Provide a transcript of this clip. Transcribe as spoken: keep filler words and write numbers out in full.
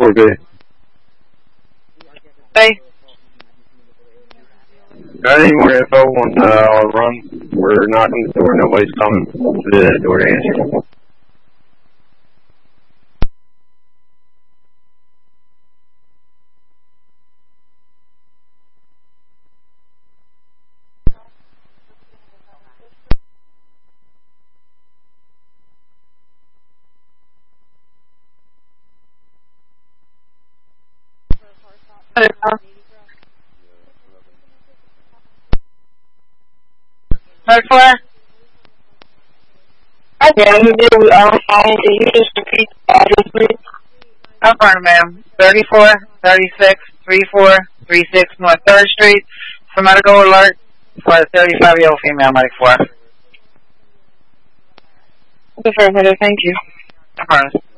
four B. Hey. Got any more info on uh, our run? We're knocking the door. Nobody's coming to the door to answer. thirty-four? Okay, you do, um, can you just repeat the address, please? I'm fine, ma'am. thirty-four, thirty-six, thirty-four, thirty-six North third Street. For medical alert for a thirty-five-year-old female medic four. Okay, thank you. No problem.